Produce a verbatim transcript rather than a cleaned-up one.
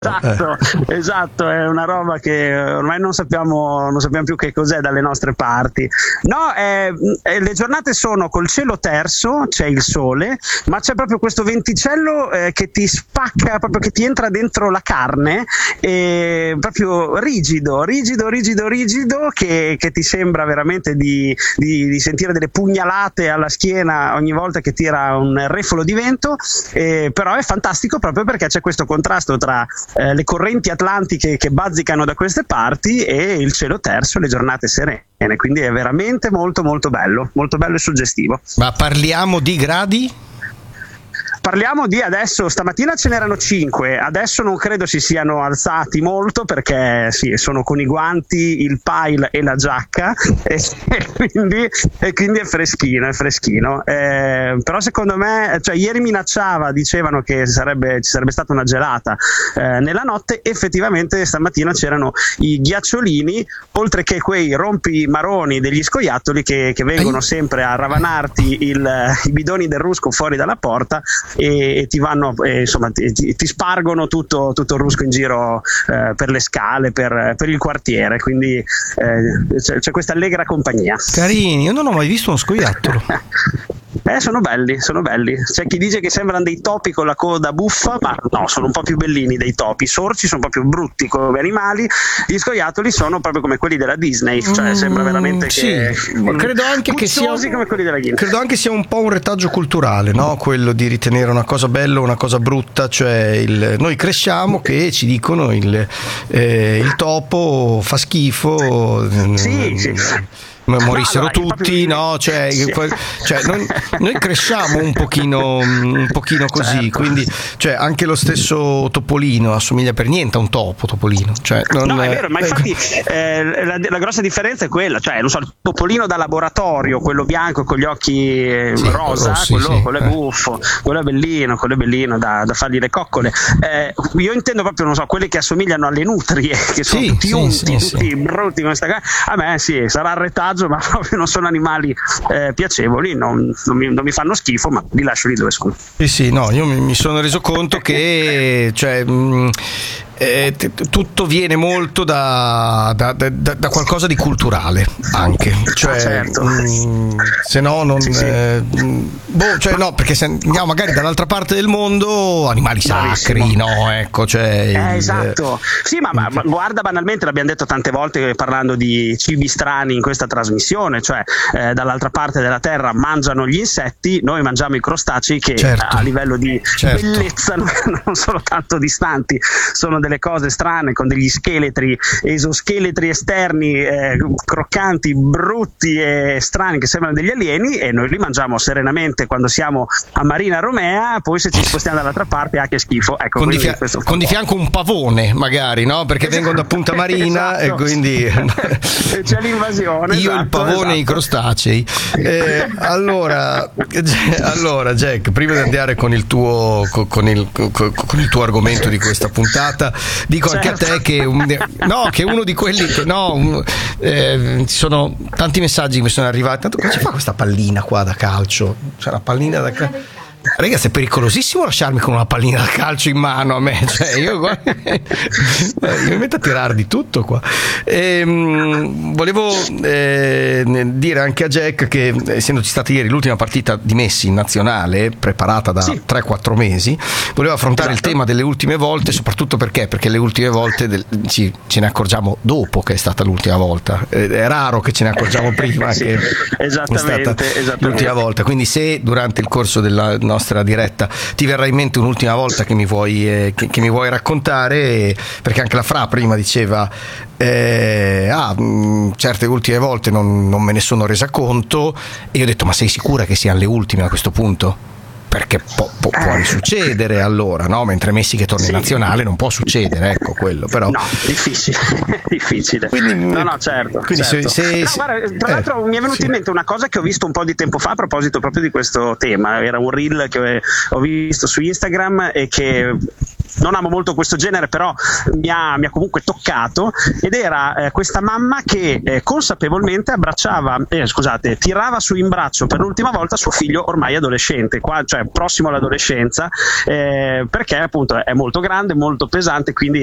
Esatto, eh. esatto, è una roba che ormai non sappiamo, non sappiamo più che cos'è dalle nostre parti. No, eh, eh, le giornate sono col cielo terso, c'è il sole, ma c'è proprio questo venticello eh, che ti spacca, proprio che ti entra dentro la carne, e proprio rigido, rigido, rigido, rigido, che, che ti sembra veramente di, di, di sentire delle pugnalate alla schiena ogni volta che tira un refolo di vento, eh, però è fantastico proprio perché c'è questo contrasto tra Eh, le correnti atlantiche che bazzicano da queste parti e il cielo terso, le giornate serene, quindi è veramente molto molto bello, molto bello e suggestivo. Ma parliamo di gradi? Parliamo di adesso, stamattina ce n'erano cinque, adesso non credo si siano alzati molto perché sì, sono con i guanti, il pile e la giacca e, e, quindi, e quindi è freschino, è freschino. Eh, però secondo me, cioè ieri minacciava, dicevano che sarebbe, ci sarebbe stata una gelata eh, nella notte, effettivamente stamattina c'erano i ghiacciolini, oltre che quei rompi maroni degli scoiattoli che, che vengono sempre a ravanarti il, i bidoni del rusco fuori dalla porta. E, e ti vanno eh, insomma ti, ti spargono tutto, tutto il rusco in giro eh, per le scale, per, per il quartiere, quindi eh, c'è, c'è questa allegra compagnia. Carini, io non ho mai visto uno scoiattolo. Eh, sono belli, sono belli. C'è chi dice che sembrano dei topi con la coda buffa, ma no, sono un po' più bellini dei topi. I sorci sono proprio brutti come animali, gli scoiattoli sono proprio come quelli della Disney, cioè sembra veramente sì, che ma credo anche che sia come quelli della Guinness. Credo anche sia un po' un retaggio culturale, no? Quello di ritenere una cosa bella o una cosa brutta, cioè il, noi cresciamo che ci dicono il, eh, il topo fa schifo. Sì, sì. Morissero no, no, tutti, no? Cioè, sì. cioè noi, noi cresciamo un pochino, un pochino così, certo. Quindi cioè, anche lo stesso topolino assomiglia per niente a un topo, topolino. Cioè, non no, è vero, ma infatti eh, la, la grossa differenza è quella, cioè, non so, il topolino da laboratorio, quello bianco con gli occhi eh, sì, rosa, rossi, quello, sì. quello è buffo, quello è bellino, quello è bellino da, da fargli le coccole. Eh, io intendo proprio, non so, quelli che assomigliano alle nutrie, che sono sì, tutti sì, unti, sì, tutti sì. brutti come sta qua. A me sì, sarà il retaggio, ma proprio non sono animali eh, piacevoli, non, non, mi, non mi fanno schifo, ma li lascio lì dove sono. Sì, sì, no, io mi, mi sono reso conto che cioè, mh, eh, t- tutto viene molto da, da, da, da qualcosa di culturale anche, cioè, ah, certo. mh, se no non sì, sì. Eh, boh, cioè no, perché se andiamo magari dall'altra parte del mondo, animali sacri, Bravissimo. no, ecco, cioè eh, il, esatto, sì, ma, ma, ma guarda, banalmente l'abbiamo detto tante volte parlando di cibi strani in questa trasmissione, cioè eh, dall'altra parte della terra mangiano gli insetti, noi mangiamo i crostacei che certo. a livello di certo. bellezza non sono tanto distanti, sono delle cose strane con degli scheletri, esoscheletri esterni eh, croccanti, brutti e strani che sembrano degli alieni, e noi li mangiamo serenamente quando siamo a Marina Romea, poi se ci spostiamo dall'altra parte ah che schifo, ecco, con, di, quindi, fia- con di fianco un pavone magari, no? Perché esatto. vengono da Punta Marina esatto. e quindi c'è l'invasione. Io esatto, il pavone esatto. e i crostacei. Eh, allora, allora Jack, prima di andare con il tuo con il, con il tuo argomento di questa puntata, dico certo. anche a te che un, no, che uno di quelli che no, un, eh, ci sono tanti messaggi che mi sono arrivati. Tanto come ci fa questa pallina qua da calcio? Cioè la pallina da calcio. Ragazzi, è pericolosissimo lasciarmi con una pallina da calcio in mano a me, cioè io, guarda, io mi metto a tirare di tutto qua. E, mh, volevo eh, dire anche a Jack che, essendoci stata ieri l'ultima partita di Messi in nazionale, preparata da sì. tre quattro mesi, volevo affrontare esatto. il tema delle ultime volte, soprattutto perché perché le ultime volte del, ci, ce ne accorgiamo dopo che è stata l'ultima volta, è raro che ce ne accorgiamo prima sì. che esattamente, è stata esattamente. l'ultima volta, quindi se durante il corso della nostra diretta ti verrà in mente un'ultima volta che mi vuoi, eh, che, che mi vuoi raccontare, perché anche la Fra prima diceva eh, ah, mh, certe ultime volte non, non me ne sono resa conto, e io ho detto ma sei sicura che siano le ultime a questo punto? Perché po- po- può risuccedere allora, no? Mentre Messi che torna sì. in nazionale non può succedere, ecco quello, però no, difficile, difficile. Quindi, no, no, certo. Quindi certo. Se, se, no, guarda, tra eh, l'altro mi è venuta sì. in mente una cosa che ho visto un po' di tempo fa a proposito proprio di questo tema. Era un reel che ho visto su Instagram e che non amo molto questo genere, però mi ha, mi ha comunque toccato, ed era eh, questa mamma che eh, consapevolmente abbracciava, eh, scusate, tirava su in braccio per l'ultima volta suo figlio ormai adolescente, qua, cioè prossimo all'adolescenza, eh, perché appunto è molto grande, molto pesante, quindi